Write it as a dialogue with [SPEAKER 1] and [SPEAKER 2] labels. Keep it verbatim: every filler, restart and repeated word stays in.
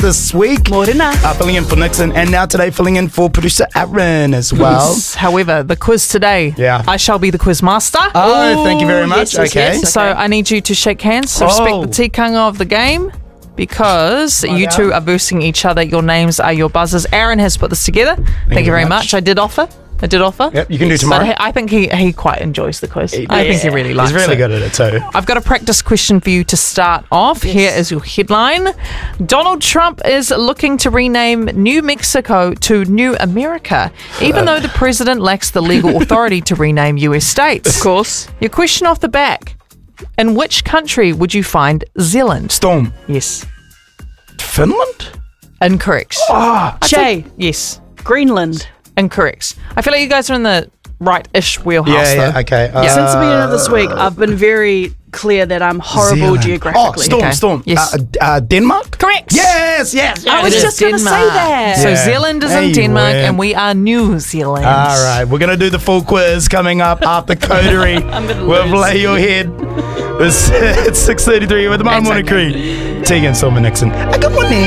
[SPEAKER 1] this week.
[SPEAKER 2] Morena.
[SPEAKER 1] Uh, filling in for Nixon, and now today filling in for producer Aaron as well.
[SPEAKER 3] Yes. However, the quiz today,
[SPEAKER 1] Yeah.
[SPEAKER 3] I shall be the quiz master.
[SPEAKER 1] Oh, thank you very much.
[SPEAKER 2] yes, yes,
[SPEAKER 1] okay.
[SPEAKER 2] yes.
[SPEAKER 3] So I need you to shake hands, so respect
[SPEAKER 1] Oh.
[SPEAKER 3] the tikanga of the game, because you two are versing each other. Your names are your buzzers. Aaron has put this together. Thank, you
[SPEAKER 1] you
[SPEAKER 3] very
[SPEAKER 1] very
[SPEAKER 3] much.
[SPEAKER 1] much.
[SPEAKER 3] I did offer. I did offer.
[SPEAKER 1] Yep, you can do tomorrow.
[SPEAKER 3] But he- I think he, he quite enjoys the quiz.
[SPEAKER 1] He
[SPEAKER 3] I think he
[SPEAKER 1] does.
[SPEAKER 3] really likes it.
[SPEAKER 1] He's really good at it too.
[SPEAKER 3] I've got a practice question for you to start off. Here is your headline. Donald Trump is looking to rename New Mexico to New America, even though the president lacks the legal authority to rename U S states.
[SPEAKER 2] Of course.
[SPEAKER 3] Your question off the back. In which country would you find Zealand?
[SPEAKER 1] Storm.
[SPEAKER 3] Yes.
[SPEAKER 1] Finland?
[SPEAKER 3] Incorrect.
[SPEAKER 1] Ah,
[SPEAKER 2] Che.
[SPEAKER 3] Yes.
[SPEAKER 2] Greenland.
[SPEAKER 3] Incorrect. I feel like you guys are in the right-ish wheelhouse,
[SPEAKER 1] yeah, yeah,
[SPEAKER 3] though.
[SPEAKER 1] okay. Uh,
[SPEAKER 2] Since the beginning of this week, I've been very clear that I'm horrible
[SPEAKER 1] Zealand.
[SPEAKER 2] geographically.
[SPEAKER 1] Oh, Storm,
[SPEAKER 3] Okay.
[SPEAKER 1] Storm.
[SPEAKER 3] Yes.
[SPEAKER 1] Uh, uh, Denmark?
[SPEAKER 3] Correct.
[SPEAKER 1] Yes, yes.
[SPEAKER 2] I
[SPEAKER 3] It
[SPEAKER 2] was
[SPEAKER 3] is
[SPEAKER 2] just going to say
[SPEAKER 3] Denmark.
[SPEAKER 2] that.
[SPEAKER 3] So
[SPEAKER 1] Yeah.
[SPEAKER 3] Zealand is
[SPEAKER 1] There
[SPEAKER 3] in
[SPEAKER 1] you
[SPEAKER 3] Denmark,
[SPEAKER 1] went.
[SPEAKER 3] and we are New Zealand.
[SPEAKER 1] All right, we're going to do the full quiz coming up after Coterie
[SPEAKER 2] I'm gonna
[SPEAKER 1] with
[SPEAKER 2] lose.
[SPEAKER 1] Lay Your Head. It's, it's six thirty-three with the
[SPEAKER 3] It's
[SPEAKER 1] Morning
[SPEAKER 3] okay.
[SPEAKER 1] Crew. Tegan Silver Nixon. I got one name.